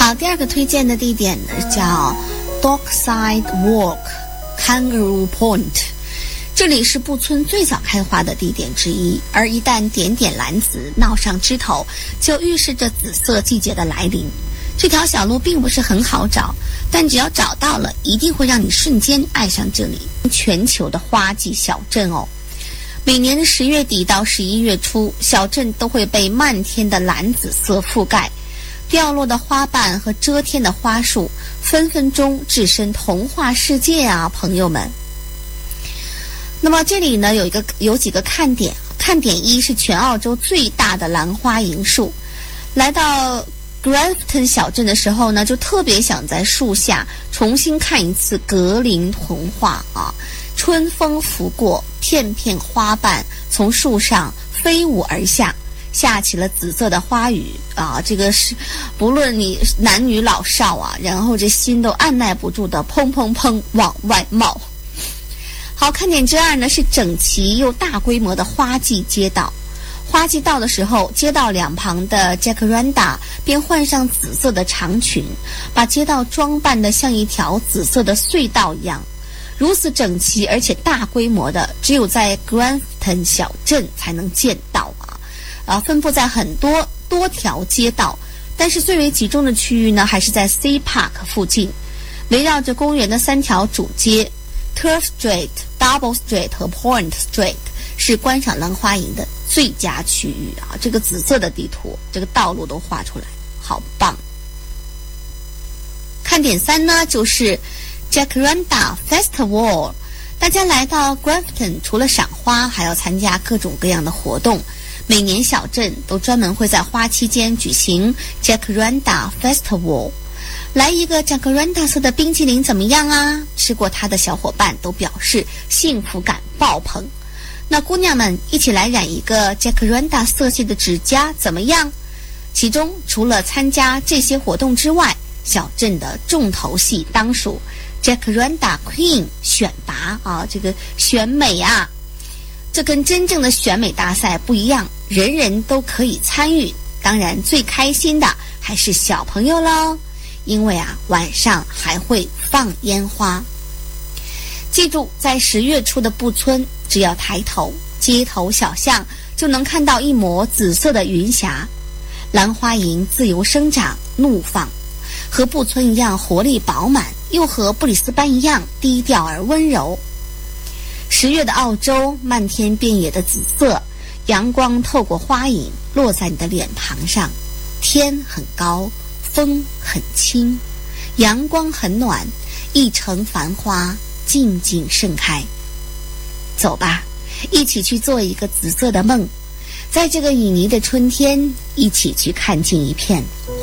好，第二个推荐的地点呢叫 Dockside Walk Kangaroo Point， 这里是布村最早开花的地点之一，而一旦点点蓝紫闹上枝头，就预示着紫色季节的来临。这条小路并不是很好找，但只要找到了，一定会让你瞬间爱上这里。全球的花季小镇哦，每年的10月底到11月初，小镇都会被漫天的蓝紫色覆盖，掉落的花瓣和遮天的花束，分分钟置身童话世界啊，朋友们。那么这里呢有几个看点，看点一是全澳洲最大的兰花银树。来到Grafton 小镇的时候呢，就特别想在树下重新看一次格林童话啊！春风拂过，片片花瓣从树上飞舞而下，下起了紫色的花雨啊！这个是不论你男女老少啊，然后这心都按耐不住的砰砰砰往外冒。好，看点之二呢是整齐又大规模的花季街道。花季到的时候，街道两旁的 Jacaranda 便换上紫色的长裙，把街道装扮得像一条紫色的隧道一样。如此整齐而且大规模的，只有在 Grafton 小镇才能见到分布在很多条街道，但是最为集中的区域呢，还是在 Sea Park 附近，围绕着公园的3条主街 Turf Street、Double Street 和 Point Street， 是观赏兰花楹的最佳区域啊！这个紫色的地图，这个道路都画出来，好棒。看点3呢，就是 Jacaranda Festival。大家来到 Grafton， 除了赏花，还要参加各种各样的活动。每年小镇都专门会在花期间举行 Jacaranda Festival。来一个 Jacaranda 色的冰淇淋怎么样啊？吃过它的小伙伴都表示幸福感爆棚。那姑娘们一起来染一个 Jacaranda 色系的指甲怎么样？其中除了参加这些活动之外，小镇的重头戏当属 Jacaranda Queen 选拔啊，这个选美啊，这跟真正的选美大赛不一样，人人都可以参与。当然最开心的还是小朋友咯，因为晚上还会放烟花。记住，在10月初的布村，只要抬头，街头小巷就能看到一抹紫色的云霞。兰花楹自由生长怒放，和布村一样活力饱满，又和布里斯班一样低调而温柔。10月的澳洲，漫天遍野的紫色，阳光透过花楹落在你的脸庞上，天很高，风很轻，阳光很暖，一城繁花静静盛开。走吧，一起去做一个紫色的梦，在这个旖旎的春天，一起去看尽一片